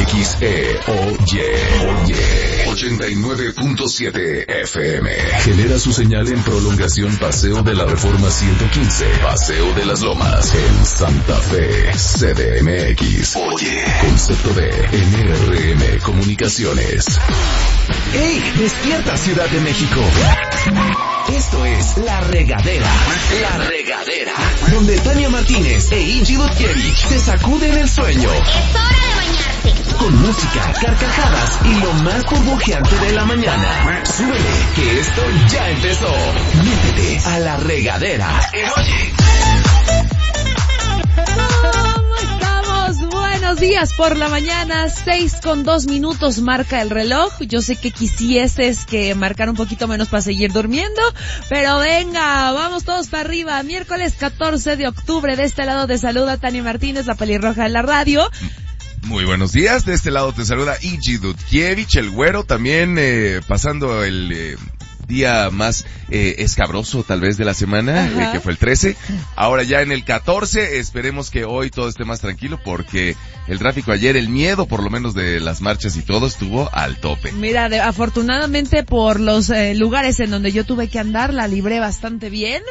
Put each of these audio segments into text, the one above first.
XE Oye 89.7 FM. Genera su señal en prolongación Paseo de la Reforma 115, Paseo de las Lomas, en Santa Fe, CDMX. Oye, concepto de NRM Comunicaciones. ¡Ey! ¡Despierta, Ciudad de México! Esto es La Regadera. La Regadera. Donde Tania Martínez e Ingi Dutkiewicz se sacuden el sueño. ¡Es hora de bañarse! Con música, carcajadas y lo más burbujeante de la mañana. Súbele, que esto ya empezó. Métete a La Regadera. Oye. Buenos días por la mañana, 6:02 marca el reloj. Yo sé que quisieses que marcara un poquito menos para seguir durmiendo, pero venga, vamos todos para arriba. Miércoles 14 de octubre, de este lado te saluda Tania Martínez, la pelirroja de la radio. Muy buenos días, de este lado te saluda Ingi Dutkiewicz, el güero, también pasando el día más escabroso tal vez de la semana, que fue el 13. Ahora ya en el 14, esperemos que hoy todo esté más tranquilo porque el tráfico ayer, el miedo por lo menos de las marchas y todo estuvo al tope. Mira, afortunadamente por los lugares en donde yo tuve que andar, la libré bastante bien.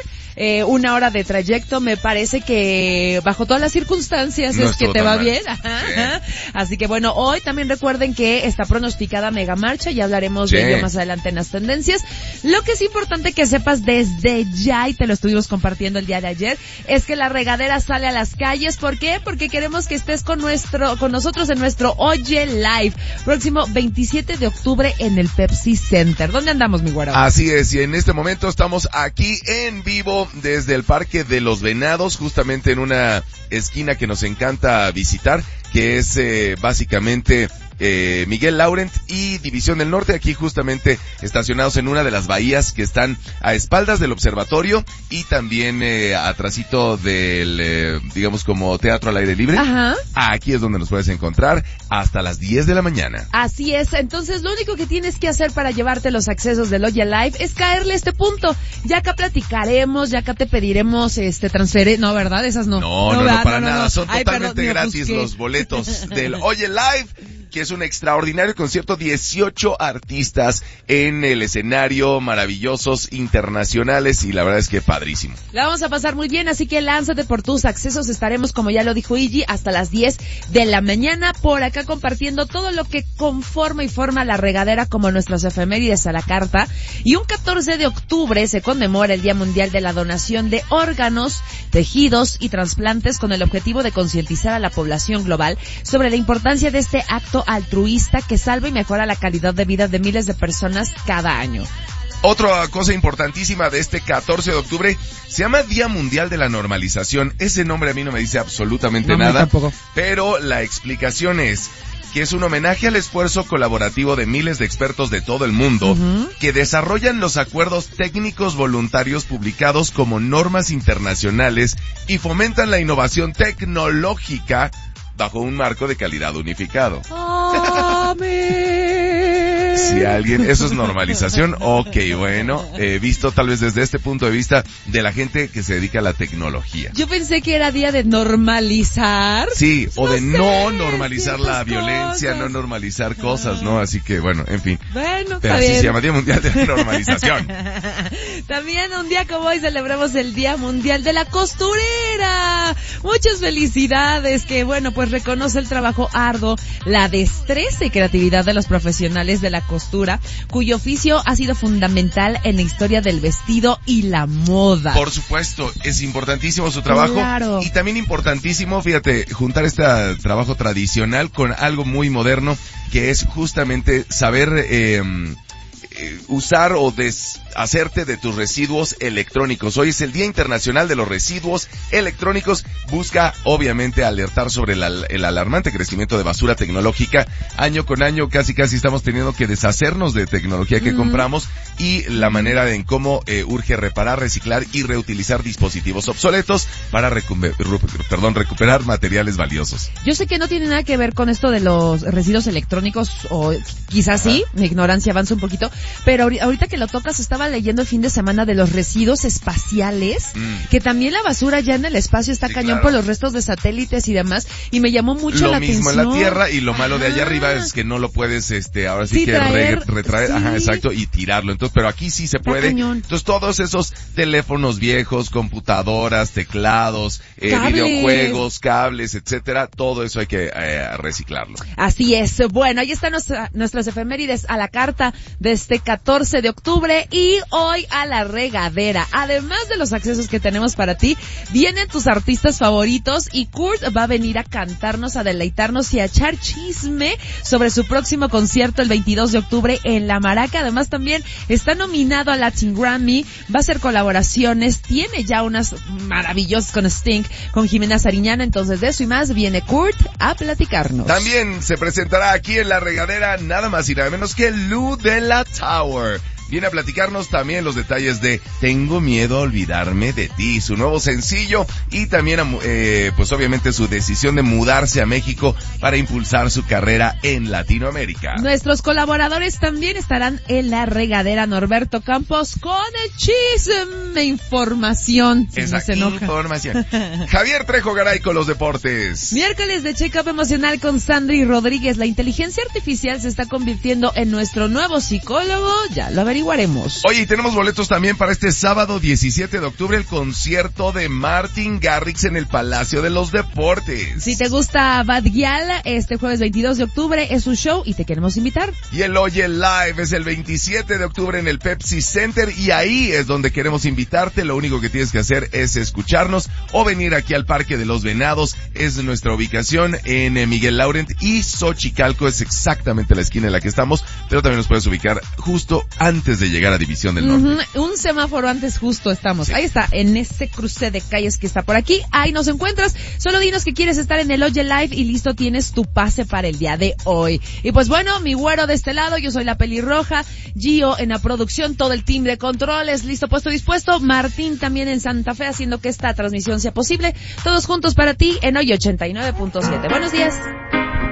1 hora de trayecto, me parece que bajo todas las circunstancias no es que te va mal. Bien. Ajá. Así que bueno, hoy también recuerden que está pronosticada mega marcha, ya hablaremos de ello más adelante en las tendencias. Lo que es importante que sepas desde ya, y te lo estuvimos compartiendo el día de ayer, es que La Regadera sale a las calles. ¿Por qué? Porque queremos que estés con nosotros en nuestro Oye Live, próximo 27 de octubre en el Pepsi Center. ¿Dónde andamos, mi güero? Así es, y en este momento estamos aquí en vivo desde el Parque de los Venados, justamente en una esquina que nos encanta visitar, que es básicamente Miguel Laurent y División del Norte, aquí justamente estacionados en una de las bahías que están a espaldas del observatorio y también atrasito del, digamos como teatro al aire libre. Ajá. Aquí es donde nos puedes encontrar hasta las 10 de la mañana. Así es, entonces lo único que tienes que hacer para llevarte los accesos del Oye Live es caerle a este punto. Ya acá platicaremos, ya acá te pediremos transferencia, no, ¿verdad? Esas no. No, para nada, son totalmente gratis los boletos del Oye Live, que es un extraordinario concierto, 18 artistas en el escenario, maravillosos, internacionales, y la verdad es que padrísimo. La vamos a pasar muy bien, así que lánzate por tus accesos. Estaremos, como ya lo dijo Iggy, hasta las 10 de la mañana por acá compartiendo todo lo que conforma y forma La Regadera, como nuestras efemérides a la carta. Y un 14 de octubre se conmemora el Día Mundial de la Donación de Órganos, Tejidos y Trasplantes, con el objetivo de concientizar a la población global sobre la importancia de este acto altruista que salva y mejora la calidad de vida de miles de personas cada año. Otra cosa importantísima de este 14 de octubre se llama Día Mundial de la Normalización. Ese nombre a mí no me dice absolutamente nada, pero la explicación es que es un homenaje al esfuerzo colaborativo de miles de expertos de todo el mundo que desarrollan los acuerdos técnicos voluntarios publicados como normas internacionales y fomentan la innovación tecnológica bajo un marco de calidad unificado. ¡Amén! Si alguien, eso es normalización, ok, bueno, visto tal vez desde este punto de vista de la gente que se dedica a la tecnología. Yo pensé que era día de normalizar. Sí, o de no normalizar la violencia, no normalizar cosas, ¿no? Así que, bueno, en fin. Bueno, pero así se llama Día Mundial de la Normalización. También un día como hoy celebramos el Día Mundial de la Costurera. Muchas felicidades, que bueno, pues reconoce el trabajo arduo, la destreza y creatividad de los profesionales de la costura, cuyo oficio ha sido fundamental en la historia del vestido y la moda. Por supuesto, es importantísimo su trabajo. Claro. Y también importantísimo, fíjate, juntar este trabajo tradicional con algo muy moderno, que es justamente saber usar o deshacerte de tus residuos electrónicos. Hoy es el Día Internacional de los Residuos Electrónicos. Busca, obviamente, alertar sobre el alarmante crecimiento de basura tecnológica. Año con año, casi estamos teniendo que deshacernos de tecnología que compramos, y la manera en cómo urge reparar, reciclar y reutilizar dispositivos obsoletos para recuperar materiales valiosos. Yo sé que no tiene nada que ver con esto de los residuos electrónicos, o quizás sí, mi ignorancia avanza un poquito, pero ahorita que lo tocas estaba estaba leyendo el fin de semana de los residuos espaciales, que también la basura ya en el espacio está cañón por los restos de satélites y demás, y me llamó mucho la atención. Lo mismo en la Tierra, y lo malo de allá arriba es que no lo puedes, ahora sí que retraer, exacto, y tirarlo. Entonces, pero aquí sí se puede. Entonces, todos esos teléfonos viejos, computadoras, teclados, videojuegos, cables, etcétera, todo eso hay que reciclarlo. Así es. Bueno, ahí están nuestras efemérides a la carta de este 14 de octubre y hoy a la regadera. Además de los accesos que tenemos para ti, vienen tus artistas favoritos y Kurt va a venir a cantarnos, a deleitarnos y a echar chisme sobre su próximo concierto el 22 de octubre en La Maraca. Además también está nominado a Latin Grammy, va a hacer colaboraciones, tiene ya unas maravillosas con Sting, con Jimena Sariñana. Entonces de eso y más viene Kurt a platicarnos. También se presentará aquí en La Regadera nada más y nada menos que Lou de la Tower. Viene a platicarnos también los detalles de Tengo miedo a olvidarme de ti, su nuevo sencillo, y también pues obviamente su decisión de mudarse a México para impulsar su carrera en Latinoamérica. Nuestros colaboradores también estarán en La Regadera. Norberto Campos con el chisme, información. Esa información. Javier Trejo Garay con los deportes. Miércoles de Check-up Emocional con Sandri Rodríguez. La inteligencia artificial se está convirtiendo en nuestro nuevo psicólogo, ya lo averiguaremos. Oye, y tenemos boletos también para este sábado 17 de octubre, el concierto de Martin Garrix en el Palacio de los Deportes. Si te gusta Bad Gyal, este jueves 22 de octubre es su show y te queremos invitar. Y el Oye Live es el 27 de octubre en el Pepsi Center y ahí es donde queremos invitarte. Lo único que tienes que hacer es escucharnos o venir aquí al Parque de los Venados. Es nuestra ubicación en Miguel Laurent y Xochicalco, es exactamente la esquina en la que estamos, pero también nos puedes ubicar justo antes de llegar a División del Norte. Un semáforo antes justo estamos. Sí. Ahí está, en ese cruce de calles que está por aquí. Ahí nos encuentras. Solo dinos que quieres estar en el Oye Live y listo, tienes tu pase para el día de hoy. Y pues bueno, mi güero de este lado, yo soy la pelirroja, Gio en la producción, todo el team de controles, listo, puesto, dispuesto. Martín también en Santa Fe haciendo que esta transmisión sea posible. Todos juntos para ti en Hoy 89.7. Buenos días.